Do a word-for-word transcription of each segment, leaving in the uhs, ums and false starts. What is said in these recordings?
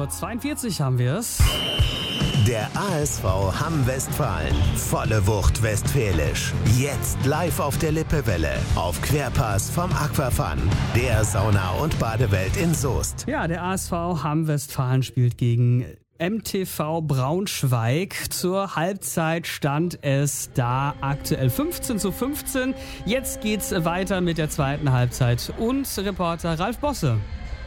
Uhr zweiundvierzig haben wir es. Der A S V Hamm Westfalen. Volle Wucht westfälisch. Jetzt live auf der Lippewelle. Auf Querpass vom Aquafun. Der Sauna- und Badewelt in Soest. Ja, der A S V Hamm Westfalen spielt gegen M T V Braunschweig. Zur Halbzeit stand es da aktuell fünfzehn zu fünfzehn. Jetzt geht's weiter mit der zweiten Halbzeit. Und Reporter Ralf Bosse.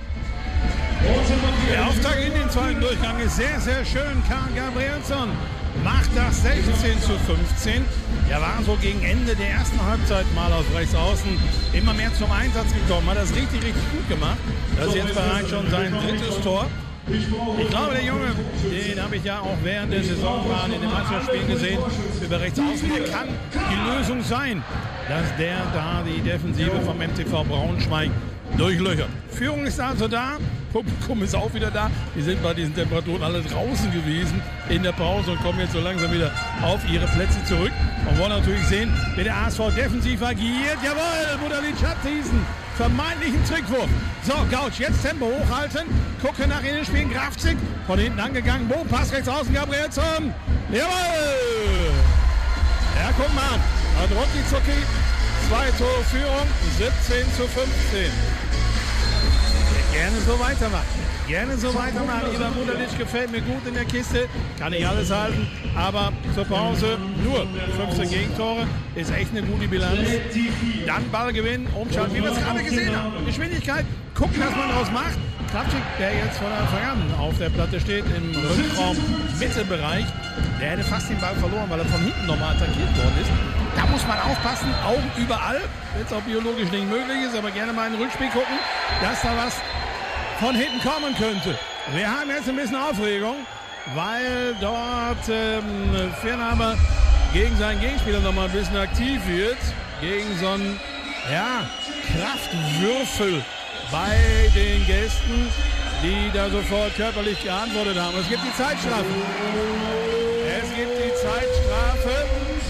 Der Auftakt in den zweiten Durchgang ist sehr, sehr schön. Karl Gabrielsson macht das sechzehn zu fünfzehn. Er war so gegen Ende der ersten Halbzeit mal auf rechts außen immer mehr zum Einsatz gekommen. Hat das richtig, richtig gut gemacht. Das ist jetzt bereits schon sein drittes Tor. Ich glaube, der Junge, den habe ich ja auch während der Saisonplan in den Mannschaftsspielen gesehen, über rechts außen, der kann die Lösung sein, dass der da die Defensive vom M T V Braunschweig durchlöchert. Führung ist also da, Publikum ist auch wieder da. Die sind bei diesen Temperaturen alle draußen gewesen in der Pause und kommen jetzt so langsam wieder auf ihre Plätze zurück und wollen natürlich sehen, wie der A S V defensiv agiert. Jawohl, Budalic hat diesen vermeintlichen Trickwurf. So, Gautsch, jetzt Tempo hochhalten, gucke nach innen spielen, Grafzig, von hinten angegangen, Boom, Pass rechts außen, Gabrielsson. Jawohl! Ja, guck mal an, und Rucki-Zucki, zwei Tore Führung, siebzehn zu fünfzehn. Gerne so weitermachen. Gerne so weitermachen. Ivan Budalic gefällt mir gut in der Kiste. Kann nicht alles halten. Aber zur Pause nur fünfzehn Gegentore. Ist echt eine gute Bilanz. Dann Ballgewinn, umschalten, wie wir es gerade gesehen haben. Geschwindigkeit. Gucken, was man daraus macht. Kravcik, der jetzt von Anfang an auf der Platte steht, im Rückraum Mittelbereich, der hätte fast den Ball verloren, weil er von hinten nochmal attackiert worden ist. Da muss man aufpassen, Augen überall, wenn es auch biologisch nicht möglich ist, aber gerne mal in ein Rückspiel gucken, dass da was von hinten kommen könnte. Wir haben jetzt ein bisschen Aufregung, weil dort ähm, Fernhaber gegen seinen Gegenspieler nochmal ein bisschen aktiv wird, gegen so einen ja, Kraftwürfel bei den Gästen, die da sofort körperlich geantwortet haben. Es gibt die Zeitstrafe. Es gibt die Zeitstrafe.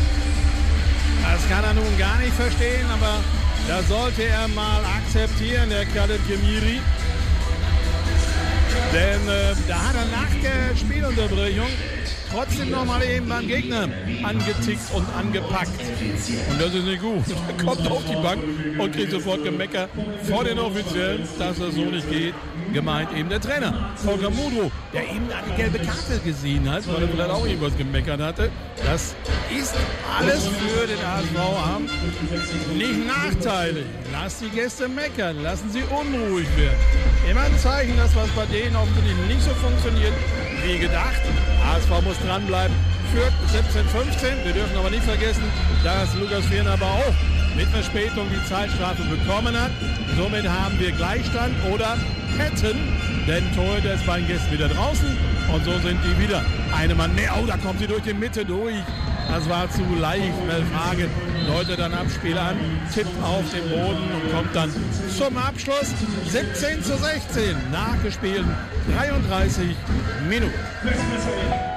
Das kann er nun gar nicht verstehen, aber das sollte er mal akzeptieren, der Khaled Kemiri. Denn äh, da hat er nach der Spielunterbrechung trotzdem noch mal eben beim Gegner angetickt und angepackt. Und das ist nicht gut. Er kommt auf die Bank und kriegt sofort Gemecker vor den Offiziellen, dass das so nicht geht. Gemeint eben der Trainer, Volker Mudro, der eben eine gelbe Karte gesehen hat, weil er vielleicht auch irgendwas gemeckert hatte. Das ist alles für den A S V Hamm nicht nachteilig. Lasst die Gäste meckern, lassen sie unruhig werden. Immer ein Zeichen, dass was bei denen offensichtlich nicht so funktioniert wie gedacht. A S V muss dranbleiben, führt siebzehn fünfzehn. Wir dürfen aber nicht vergessen, dass Lukas Fernhaber auch mit Verspätung die Zeitstrafe bekommen hat. Somit haben wir Gleichstand oder hätten, denn Torhüter ist bei den Gästen wieder draußen und so sind die wieder eine Mann mehr. Oh, da kommt sie durch die Mitte durch. Das war zu leicht. Melfhagen deutet dann Abspiel an, tippt auf den Boden und kommt dann zum Abschluss. siebzehn zu sechzehn, nachgespielt dreiunddreißig Minuten.